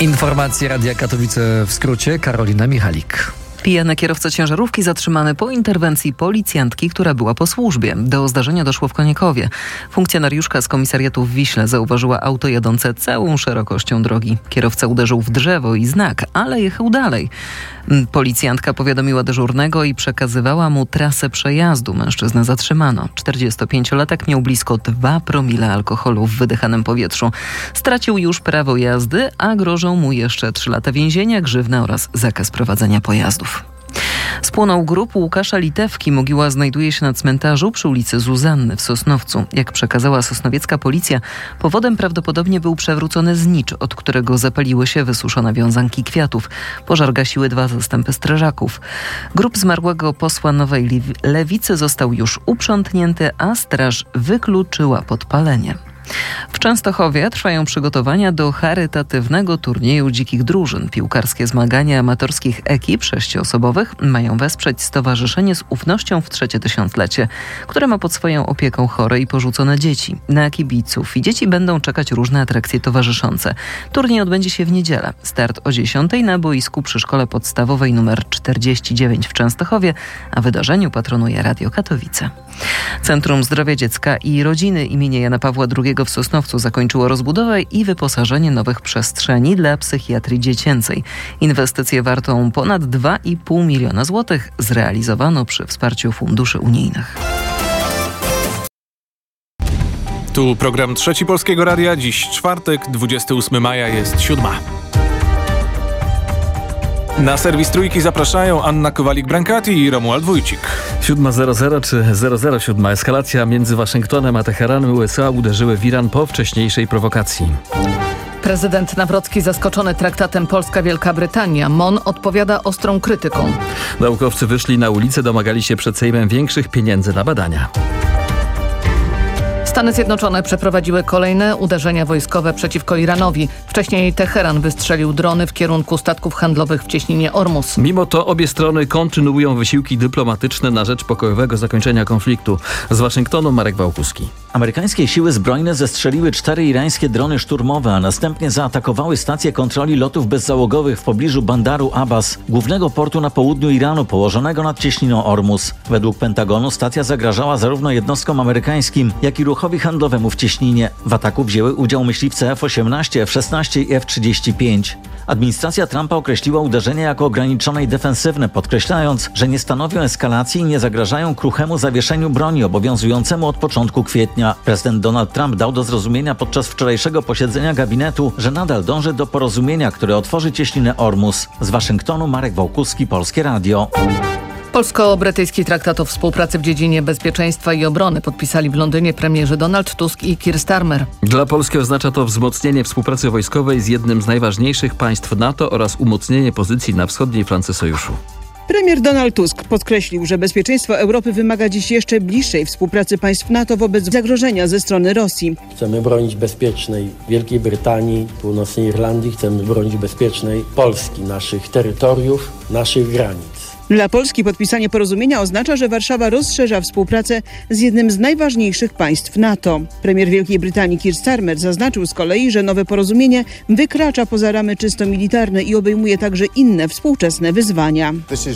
Informacje Radia Katowice w skrócie. Karolina Michalik. Pijany kierowca ciężarówki zatrzymany po interwencji policjantki, która była po służbie. Do zdarzenia doszło w Koniekowie. Funkcjonariuszka z komisariatu w Wiśle zauważyła auto jadące całą szerokością drogi. Kierowca uderzył w drzewo i znak, ale jechał dalej. Policjantka powiadomiła dyżurnego i przekazywała mu trasę przejazdu. Mężczyznę zatrzymano. 45-latek miał blisko 2 promile alkoholu w wydychanym powietrzu. Stracił już prawo jazdy, a grożą mu jeszcze 3 lata więzienia, grzywna oraz zakaz prowadzenia pojazdów. Spłonął grób Łukasza Litewki. Mogiła znajduje się na cmentarzu przy ulicy Zuzanny w Sosnowcu. Jak przekazała sosnowiecka policja, powodem prawdopodobnie był przewrócony znicz, od którego zapaliły się wysuszone wiązanki kwiatów. Pożar gasiły 2 zastępy strażaków. Grób zmarłego posła Nowej Lewicy został już uprzątnięty, a straż wykluczyła podpalenie. W Częstochowie trwają przygotowania do charytatywnego turnieju dzikich drużyn. Piłkarskie zmagania amatorskich ekip 6-osobowych mają wesprzeć Stowarzyszenie z Ufnością w 3. tysiąclecie, które ma pod swoją opieką chore i porzucone dzieci. Na kibiców i dzieci będą czekać różne atrakcje towarzyszące. Turniej odbędzie się w niedzielę. Start o 10:00 na boisku przy Szkole Podstawowej nr 49 w Częstochowie, a wydarzeniu patronuje Radio Katowice. Centrum Zdrowia Dziecka i Rodziny imienia Jana Pawła II w Sosnowcu zakończyło rozbudowę i wyposażenie nowych przestrzeni dla psychiatrii dziecięcej. Inwestycję wartą ponad 2,5 miliona złotych zrealizowano przy wsparciu funduszy unijnych. Tu program Trzeci Polskiego Radia. Dziś czwartek, 28 maja, jest 7. Na serwis Trójki zapraszają Anna Kowalik-Brankati i Romuald Wójcik. 7:00 czy 007. Eskalacja między Waszyngtonem a Teheranem. USA uderzyły w Iran po wcześniejszej prowokacji. Prezydent Nawrocki zaskoczony traktatem Polska-Wielka Brytania. MON odpowiada ostrą krytyką. Naukowcy wyszli na ulicę, domagali się przed Sejmem większych pieniędzy na badania. Stany Zjednoczone przeprowadziły kolejne uderzenia wojskowe przeciwko Iranowi. Wcześniej Teheran wystrzelił drony w kierunku statków handlowych w cieśninie Ormus. Mimo to obie strony kontynuują wysiłki dyplomatyczne na rzecz pokojowego zakończenia konfliktu. Z Waszyngtonu Marek Wałkuski. Amerykańskie siły zbrojne zestrzeliły 4 irańskie drony szturmowe, a następnie zaatakowały stację kontroli lotów bezzałogowych w pobliżu Bandaru Abbas, głównego portu na południu Iranu położonego nad cieśniną Ormus. Według Pentagonu stacja zagrażała zarówno jednostkom amerykańskim, jak i ruchowi handlowemu w cieśninie. W ataku wzięły udział myśliwce F-18, F-16 i F-35. Administracja Trumpa określiła uderzenia jako ograniczone i defensywne, podkreślając, że nie stanowią eskalacji i nie zagrażają kruchemu zawieszeniu broni obowiązującemu od początku kwietnia. Prezydent Donald Trump dał do zrozumienia podczas wczorajszego posiedzenia gabinetu, że nadal dąży do porozumienia, które otworzy cieśninę Ormus. Z Waszyngtonu Marek Wałkuski, Polskie Radio. Polsko-brytyjski traktat o współpracy w dziedzinie bezpieczeństwa i obrony podpisali w Londynie premierzy Donald Tusk i Keir Starmer. Dla Polski oznacza to wzmocnienie współpracy wojskowej z jednym z najważniejszych państw NATO oraz umocnienie pozycji na wschodniej flance sojuszu. Premier Donald Tusk podkreślił, że bezpieczeństwo Europy wymaga dziś jeszcze bliższej współpracy państw NATO wobec zagrożenia ze strony Rosji. Chcemy bronić bezpiecznej Wielkiej Brytanii, Północnej Irlandii, chcemy bronić bezpiecznej Polski, naszych terytoriów, naszych granic. Dla Polski podpisanie porozumienia oznacza, że Warszawa rozszerza współpracę z jednym z najważniejszych państw NATO. Premier Wielkiej Brytanii Keir Starmer zaznaczył z kolei, że nowe porozumienie wykracza poza ramy czysto militarne i obejmuje także inne współczesne wyzwania.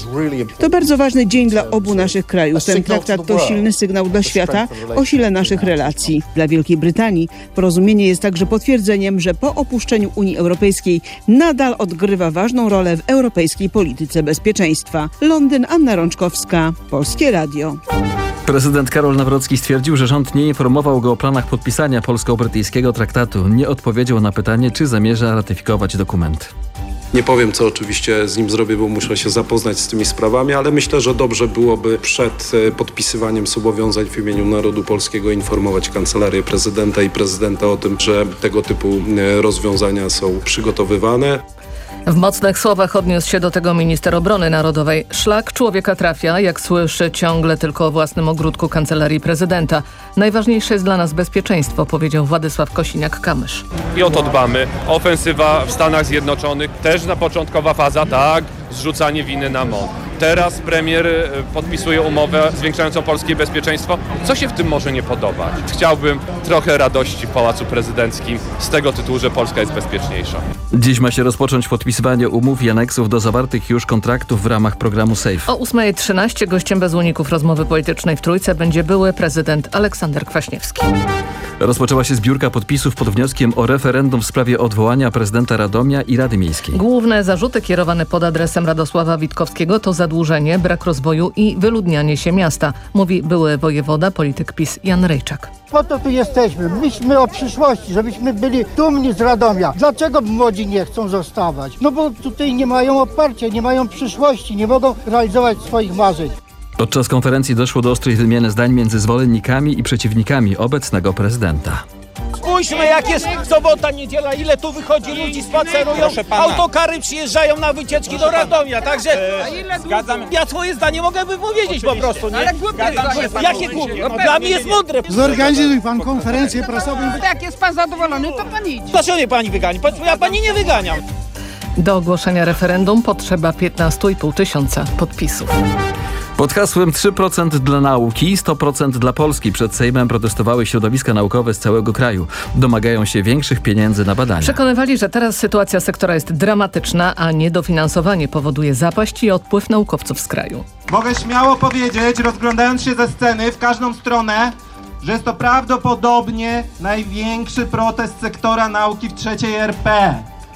To bardzo ważny dzień dla obu naszych krajów. Ten traktat to silny sygnał dla świata o sile naszych relacji. Dla Wielkiej Brytanii porozumienie jest także potwierdzeniem, że po opuszczeniu Unii Europejskiej nadal odgrywa ważną rolę w europejskiej polityce bezpieczeństwa. Londyn, Anna Rączkowska, Polskie Radio. Prezydent Karol Nawrocki stwierdził, że rząd nie informował go o planach podpisania polsko-brytyjskiego traktatu. Nie odpowiedział na pytanie, czy zamierza ratyfikować dokument. Nie powiem, co oczywiście z nim zrobię, bo muszę się zapoznać z tymi sprawami, ale myślę, że dobrze byłoby przed podpisywaniem zobowiązań w imieniu narodu polskiego informować Kancelarię Prezydenta i Prezydenta o tym, że tego typu rozwiązania są przygotowywane. W mocnych słowach odniósł się do tego minister obrony narodowej. Szlak człowieka trafia, jak słyszy, ciągle tylko o własnym ogródku Kancelarii Prezydenta. Najważniejsze jest dla nas bezpieczeństwo, powiedział Władysław Kosiniak-Kamysz. I o to dbamy. Ofensywa w Stanach Zjednoczonych, też na początkowa faza, tak, zrzucanie winy na MON. Teraz premier podpisuje umowę zwiększającą polskie bezpieczeństwo. Co się w tym może nie podobać? Chciałbym trochę radości w Pałacu Prezydenckim z tego tytułu, że Polska jest bezpieczniejsza. Dziś ma się rozpocząć podpisywanie umów i aneksów do zawartych już kontraktów w ramach programu SAFE. O 8:13 gościem bez uników rozmowy politycznej w Trójce będzie były prezydent Aleksander Kwaśniewski. Rozpoczęła się zbiórka podpisów pod wnioskiem o referendum w sprawie odwołania prezydenta Radomia i Rady Miejskiej. Główne zarzuty kierowane pod adresem Radosława Witkowskiego to zadłużenie, brak rozwoju i wyludnianie się miasta, mówi były wojewoda, polityk PiS Jan Rejczak. Po to tu jesteśmy. Myślmy o przyszłości, żebyśmy byli dumni z Radomia. Dlaczego młodzi nie chcą zostawać? No bo tutaj nie mają oparcia, nie mają przyszłości, nie mogą realizować swoich marzeń. Podczas konferencji doszło do ostrej wymiany zdań między zwolennikami i przeciwnikami obecnego prezydenta. Spójrzmy, jak jest sobota, niedziela, ile tu wychodzi ludzi, spacerują, autokary przyjeżdżają na wycieczki do Radomia, także ja swoje zdanie mogę wypowiedzieć po prostu, nie? Ale jakie głupie? No, dla mnie jest mądre. Zorganizuj pan konferencję prasową. Jak jest pan zadowolony, to pan idź. Dlaczego mnie pani wygani? Ja pani nie wyganiam. Do ogłoszenia referendum potrzeba 15,5 tysiąca podpisów. Pod hasłem 3% dla nauki, 100% dla Polski przed Sejmem protestowały środowiska naukowe z całego kraju. Domagają się większych pieniędzy na badania. Przekonywali, że teraz sytuacja sektora jest dramatyczna, a niedofinansowanie powoduje zapaść i odpływ naukowców z kraju. Mogę śmiało powiedzieć, rozglądając się ze sceny w każdą stronę, że jest to prawdopodobnie największy protest sektora nauki w III RP.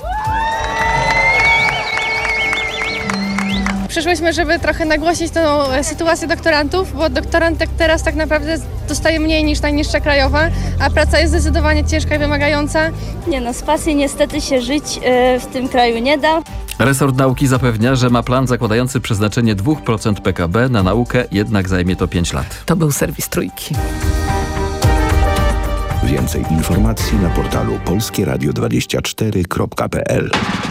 Przyszłyśmy, żeby trochę nagłośnić tę sytuację doktorantów, bo doktorant teraz tak naprawdę dostaje mniej niż najniższa krajowa, a praca jest zdecydowanie ciężka i wymagająca. Z pasji niestety się żyć w tym kraju nie da. Resort nauki zapewnia, że ma plan zakładający przeznaczenie 2% PKB na naukę, jednak zajmie to 5 lat. To był serwis Trójki. Więcej informacji na portalu polskieradio24.pl.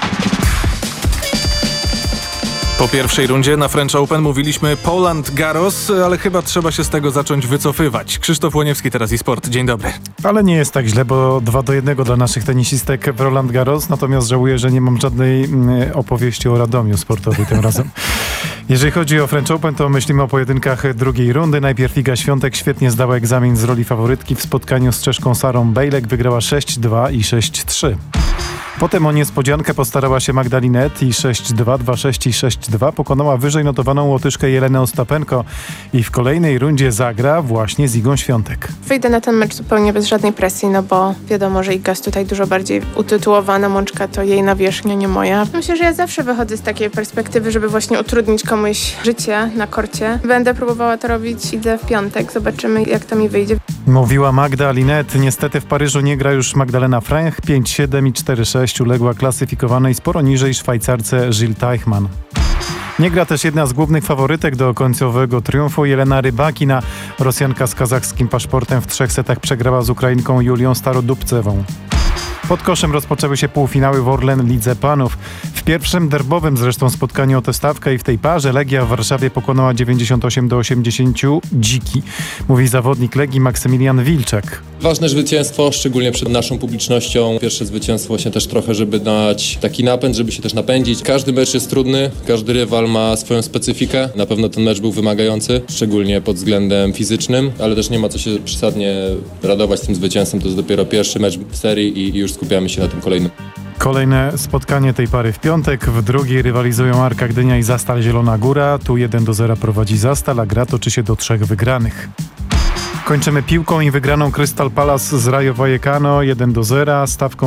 Po pierwszej rundzie na French Open mówiliśmy Roland Garros, ale chyba trzeba się z tego zacząć wycofywać. Krzysztof Łoniewski, teraz eSport. Dzień dobry. Ale nie jest tak źle, bo 2-1 dla naszych tenisistek w Roland Garros, natomiast żałuję, że nie mam żadnej opowieści o Radomiu sportowej tym razem. Jeżeli chodzi o French Open, to myślimy o pojedynkach drugiej rundy. Najpierw Iga Świątek świetnie zdała egzamin z roli faworytki w spotkaniu z Czeszką Sarą Bejlek. Wygrała 6-2 i 6-3. Potem o niespodziankę postarała się Magdalinet i 6-2, 2-6 i 6-2 pokonała wyżej notowaną Łotyszkę Jelenę Ostapenko i w kolejnej rundzie zagra właśnie z Igą Świątek. Wyjdę na ten mecz zupełnie bez żadnej presji, no bo wiadomo, że Iga jest tutaj dużo bardziej utytułowana, Mączka to jej nawierzchnia, nie moja. Myślę, że ja zawsze wychodzę z takiej perspektywy, żeby właśnie utrudnić komuś życie na korcie. Będę próbowała to robić, idę w piątek, zobaczymy jak to mi wyjdzie. Mówiła Magda Linet. Niestety w Paryżu nie gra już Magdalena Frech. 5-7 i 4-6 uległa klasyfikowanej sporo niżej Szwajcarce Jill Teichmann. Nie gra też jedna z głównych faworytek do końcowego triumfu, Jelena Rybakina. Rosjanka z kazachskim paszportem w 3 setach przegrała z Ukrainką Julią Starodubcewą. Pod koszem rozpoczęły się półfinały w Orlen Lidze Panów. W pierwszym derbowym zresztą spotkaniu o tę stawkę i w tej parze Legia w Warszawie pokonała 98-80 Dziki. Mówi zawodnik Legii Maksymilian Wilczek. Ważne zwycięstwo, szczególnie przed naszą publicznością. Pierwsze zwycięstwo właśnie też trochę, żeby dać taki napęd, żeby się też napędzić. Każdy mecz jest trudny, każdy rywal ma swoją specyfikę. Na pewno ten mecz był wymagający, szczególnie pod względem fizycznym, ale też nie ma co się przesadnie radować tym zwycięstwem. To jest dopiero pierwszy mecz w serii i już skupiamy się na tym kolejnym. Kolejne spotkanie tej pary w piątek. W drugiej rywalizują Arka Gdynia i Zastal Zielona Góra. Tu 1-0 prowadzi Zastal, a gra toczy się do 3 wygranych. Kończymy piłką i wygraną Crystal Palace z Rayo Vallecano 1-0.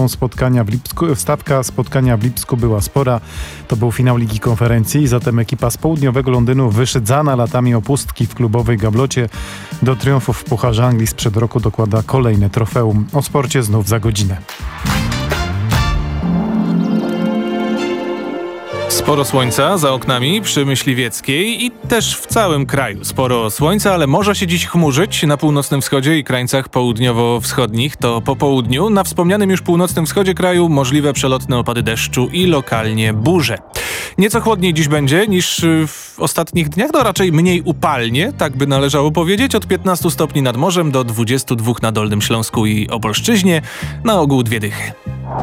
Stawka spotkania w Lipsku była spora. To był finał Ligi Konferencji. Zatem ekipa z południowego Londynu, wyszydzana latami opustki w klubowej gablocie, do triumfów w Pucharze Anglii sprzed roku dokłada kolejne trofeum. O sporcie znów za godzinę. Sporo słońca za oknami przy Myśliwieckiej i też w całym kraju. Sporo słońca, ale może się dziś chmurzyć na północnym wschodzie i krańcach południowo-wschodnich. To po południu. Na wspomnianym już północnym wschodzie kraju możliwe przelotne opady deszczu i lokalnie burze. Nieco chłodniej dziś będzie niż w ostatnich dniach, no raczej mniej upalnie, tak by należało powiedzieć. Od 15 stopni nad morzem do 22 na Dolnym Śląsku i Opolszczyźnie. Na ogół 2 dychy.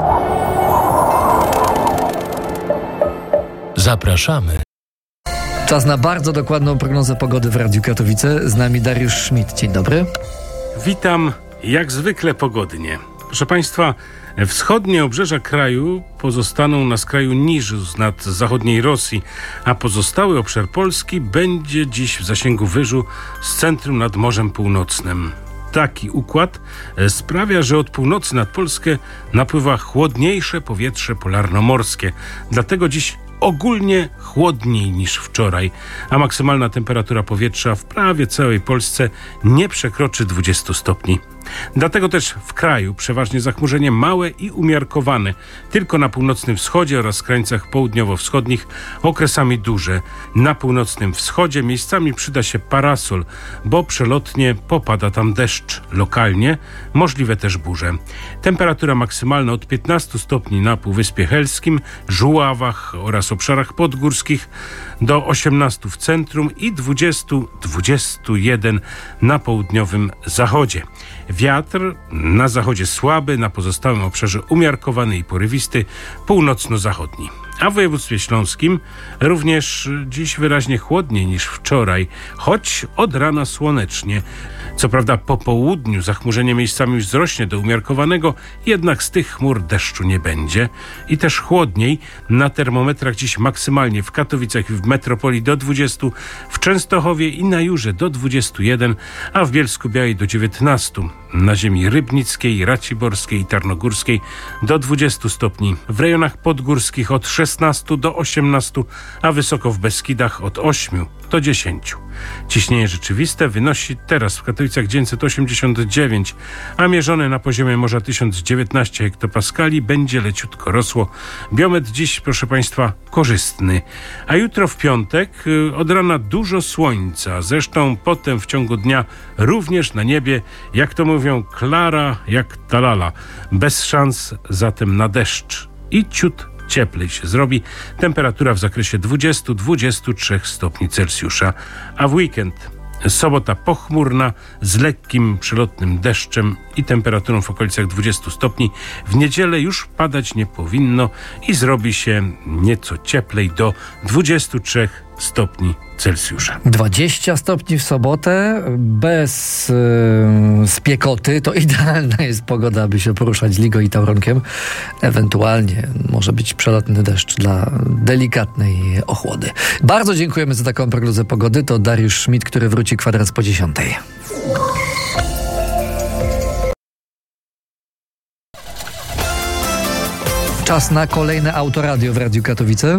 Zapraszamy. Czas na bardzo dokładną prognozę pogody w Radiu Katowice. Z nami Dariusz Schmidt. Dzień dobry. Witam, jak zwykle pogodnie. Proszę Państwa, wschodnie obrzeża kraju pozostaną na skraju niżu nad zachodniej Rosji, a pozostały obszar Polski będzie dziś w zasięgu wyżu z centrum nad Morzem Północnym. Taki układ sprawia, że od północy nad Polskę napływa chłodniejsze powietrze polarnomorskie. Dlatego dziś ogólnie chłodniej niż wczoraj, a maksymalna temperatura powietrza w prawie całej Polsce nie przekroczy 20 stopni. Dlatego też w kraju przeważnie zachmurzenie małe i umiarkowane, tylko na północnym wschodzie oraz krańcach południowo-wschodnich okresami duże. Na północnym wschodzie miejscami przyda się parasol, bo przelotnie popada tam deszcz. Lokalnie możliwe też burze. Temperatura maksymalna od 15 stopni na Półwyspie Helskim, Żuławach oraz obszarach podgórskich do 18 w centrum i 20-21 na południowym zachodzie. Wiatr na zachodzie słaby, na pozostałym obszarze umiarkowany i porywisty, północno-zachodni. A w województwie śląskim również dziś wyraźnie chłodniej niż wczoraj, choć od rana słonecznie. Co prawda po południu zachmurzenie miejscami wzrośnie do umiarkowanego, jednak z tych chmur deszczu nie będzie. I też chłodniej, na termometrach dziś maksymalnie w Katowicach i w metropolii do 20, w Częstochowie i na Jurze do 21, a w Bielsku-Białej do 19. Na ziemi rybnickiej, raciborskiej i tarnogórskiej do 20 stopni. W rejonach podgórskich od 16 do 18, a wysoko w Beskidach od 8 do 10. Ciśnienie rzeczywiste wynosi teraz w Katowicach 989, a mierzone na poziomie morza 1019 hektopaskali będzie leciutko rosło. Biometr dziś, proszę Państwa, korzystny. A jutro w piątek od rana dużo słońca, zresztą potem w ciągu dnia również na niebie, jak to mówią, klara jak talala. Bez szans zatem na deszcz i ciut cieplej się zrobi. Temperatura w zakresie 20-23 stopni Celsjusza. A w weekend sobota pochmurna z lekkim przelotnym deszczem i temperaturą w okolicach 20 stopni. W niedzielę już padać nie powinno i zrobi się nieco cieplej do 23 stopni Celsjusza. 20 stopni w sobotę, bez spiekoty, to idealna jest pogoda, aby się poruszać Ligo i Tauronkiem. Ewentualnie może być przelotny deszcz dla delikatnej ochłody. Bardzo dziękujemy za taką prognozę pogody. To Dariusz Schmidt, który wróci kwadrans po 10. Czas na kolejne Autoradio w Radiu Katowice.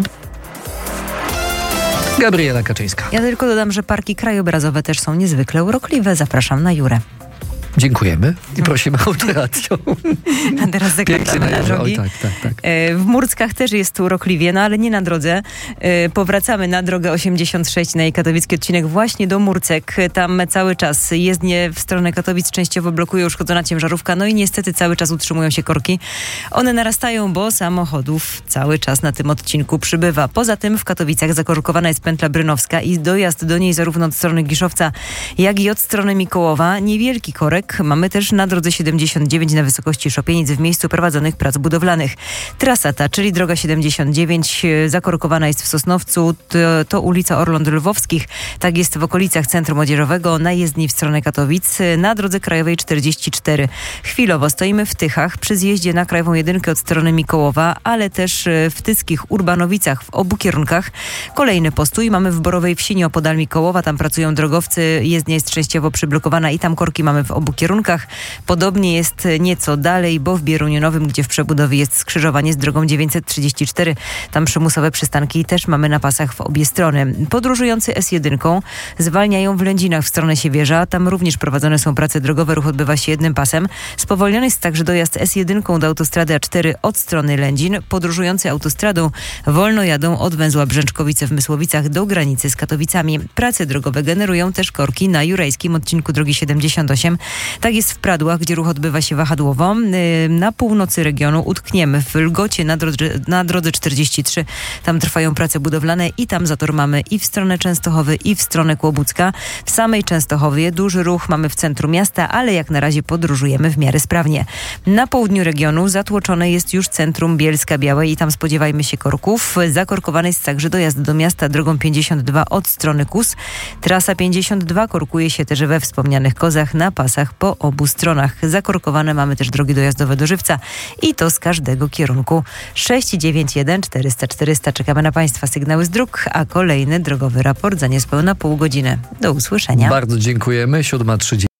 Gabriela Kaczyńska. Ja tylko dodam, że parki krajobrazowe też są niezwykle urokliwe. Zapraszam na Jurę. Dziękujemy i prosimy o Autoradio. A teraz zaglądamy na drogi. Oj, tak. W Murckach też jest urokliwie, no ale nie na drodze. Powracamy na drogę 86 na jej katowicki odcinek właśnie do Murcek. Tam cały czas jezdnie w stronę Katowic częściowo blokuje uszkodzona ciężarówka, no i niestety cały czas utrzymują się korki. One narastają, bo samochodów cały czas na tym odcinku przybywa. Poza tym w Katowicach zakorkowana jest pętla brynowska i dojazd do niej zarówno od strony Giszowca, jak i od strony Mikołowa. Niewielki korek mamy też na drodze 79 na wysokości Szopienic w miejscu prowadzonych prac budowlanych. Trasa ta, czyli droga 79, zakorkowana jest w Sosnowcu, to ulica Orląt Lwowskich. Tak jest w okolicach Centrum Młodzieżowego, na jezdni w stronę Katowic, na drodze krajowej 44. Chwilowo stoimy w Tychach przy zjeździe na krajową 1 od strony Mikołowa, ale też w Tyckich Urbanowicach w obu kierunkach. Kolejny postój mamy w Borowej Wsi nieopodal Mikołowa, tam pracują drogowcy, jezdnia jest częściowo przyblokowana i tam korki mamy w obu kierunkach. Podobnie jest nieco dalej, bo w Bieruniu Nowym, gdzie w przebudowie jest skrzyżowanie z drogą 934, tam przymusowe przystanki też mamy na pasach w obie strony. Podróżujący S1 zwalniają w Lędzinach w stronę Siewierza, tam również prowadzone są prace drogowe, ruch odbywa się jednym pasem. Spowolniony jest także dojazd S1 do autostrady A4 od strony Lędzin. Podróżujący autostradą wolno jadą od węzła Brzęczkowice w Mysłowicach do granicy z Katowicami. Prace drogowe generują też korki na jurajskim odcinku drogi 78 Tak jest w Pradłach, gdzie ruch odbywa się wahadłowo. Na północy regionu utkniemy w Lgocie na drodze 43. Tam trwają prace budowlane i tam zator mamy i w stronę Częstochowy, i w stronę Kłobucka. W samej Częstochowie duży ruch mamy w centrum miasta, ale jak na razie podróżujemy w miarę sprawnie. Na południu regionu zatłoczone jest już centrum Bielska-Białej i tam spodziewajmy się korków. Zakorkowany jest także dojazd do miasta drogą 52 od strony Kus. Trasa 52 korkuje się też we wspomnianych Kozach na pasach po obu stronach. Zakorkowane mamy też drogi dojazdowe do Żywca i to z każdego kierunku. 691 400 400. Czekamy na Państwa sygnały z dróg, a kolejny drogowy raport za niespełna pół godziny. Do usłyszenia. Bardzo dziękujemy. 7:30.